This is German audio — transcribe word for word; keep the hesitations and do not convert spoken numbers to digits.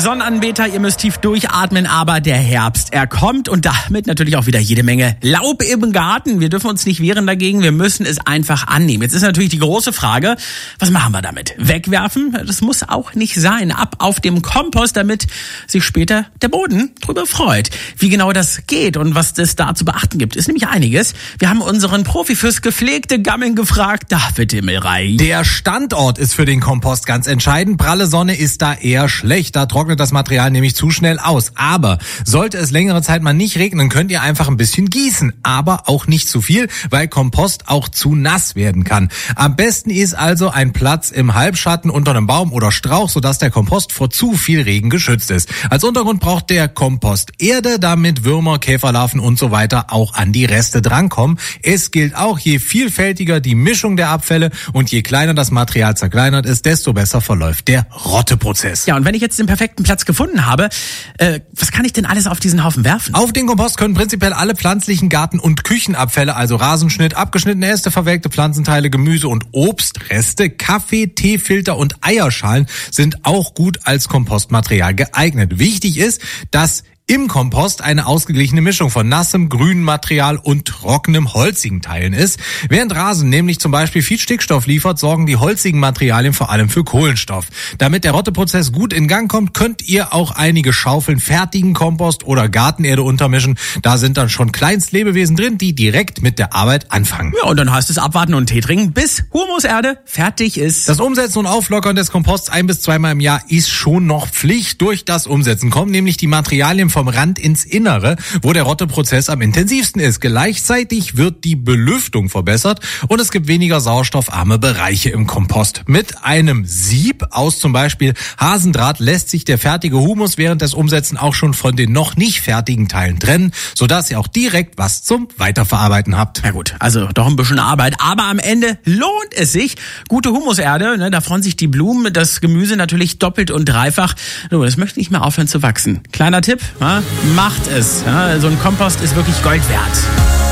Sonnenanbeter, ihr müsst tief durchatmen, aber der Herbst, er kommt und damit natürlich auch wieder jede Menge Laub im Garten. Wir dürfen uns nicht wehren dagegen, wir müssen es einfach annehmen. Jetzt ist natürlich die große Frage, was machen wir damit? Wegwerfen? Das muss auch nicht sein. Ab auf dem Kompost, damit sich später der Boden drüber freut. Wie genau das geht und was es da zu beachten gibt, ist nämlich einiges. Wir haben unseren Profi fürs gepflegte Gammeln gefragt, David Himmelreich. Der Standort ist für den Kompost ganz entscheidend. Pralle Sonne ist da eher schlecht. Da trocknet das Material nämlich zu schnell aus. Aber sollte es längere Zeit mal nicht regnen, könnt ihr einfach ein bisschen gießen. Aber auch nicht zu viel, weil Kompost auch zu nass werden kann. Am besten ist also ein Platz im Halbschatten unter einem Baum oder Strauch, sodass der Kompost vor zu viel Regen geschützt ist. Als Untergrund braucht der Kompost Erde, damit Würmer, Käferlarven und so weiter auch an die Reste drankommen. Es gilt auch, je vielfältiger die Mischung der Abfälle und je kleiner das Material zerkleinert ist, desto besser verläuft der Rotteprozess. Ja, und wenn ich jetzt den perfekten Platz gefunden habe, äh, was kann ich denn alles auf diesen Haufen werfen? Auf den Kompost können prinzipiell alle pflanzlichen Garten- und Küchenabfälle, also Rasenschnitt, abgeschnittene Äste, verwelkte Pflanzenteile, Gemüse- und Obstreste, Kaffee, Teefilter und Eierschalen sind auch gut als Kompostmaterial geeignet. Wichtig ist, dass im Kompost eine ausgeglichene Mischung von nassem, grünem Material und trockenem, holzigen Teilen ist. Während Rasen nämlich zum Beispiel viel Stickstoff liefert, sorgen die holzigen Materialien vor allem für Kohlenstoff. Damit der Rotteprozess gut in Gang kommt, könnt ihr auch einige Schaufeln fertigen Kompost oder Gartenerde untermischen. Da sind dann schon Kleinstlebewesen drin, die direkt mit der Arbeit anfangen. Ja, und dann heißt es abwarten und Tee trinken, bis Humuserde fertig ist. Das Umsetzen und Auflockern des Komposts ein- bis zweimal im Jahr ist schon noch Pflicht. Durch das Umsetzen kommen nämlich die Materialien vom Rand ins Innere, wo der Rotteprozess am intensivsten ist. Gleichzeitig wird die Belüftung verbessert und es gibt weniger sauerstoffarme Bereiche im Kompost. Mit einem Sieb aus zum Beispiel Hasendraht lässt sich der fertige Humus während des Umsetzen auch schon von den noch nicht fertigen Teilen trennen, sodass ihr auch direkt was zum Weiterverarbeiten habt. Na gut, also doch ein bisschen Arbeit, aber am Ende lohnt es sich. Gute Humuserde, ne, da freuen sich die Blumen, das Gemüse natürlich doppelt und dreifach. Nur, das möchte nicht mehr aufhören zu wachsen. Kleiner Tipp, ja? Macht es. Ja, so ein Kompost ist wirklich Gold wert.